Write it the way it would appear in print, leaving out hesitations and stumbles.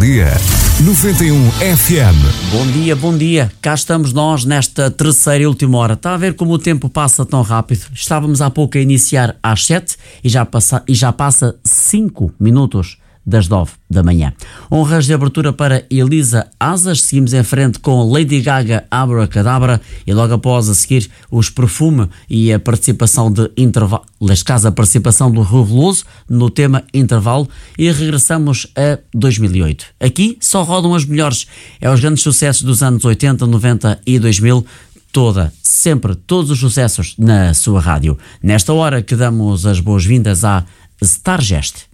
dia. 91 FM. Bom dia. Cá estamos nós nesta terceira e última hora. Está a ver como o tempo passa tão rápido? Estávamos há pouco a iniciar às 7 e já passa 5 minutos das 9 da manhã. Honras de abertura para Elisa Asas. Seguimos em frente com Lady Gaga, Abracadabra, e logo após a seguir os Perfume e a participação de Intervalo, neste caso a participação do Rui Veloso no tema Intervalo, e regressamos a 2008. Aqui só rodam as melhores, os grandes sucessos dos anos 80, 90 e 2000, sempre todos os sucessos na sua rádio. Nesta hora que damos as boas-vindas à Stargest.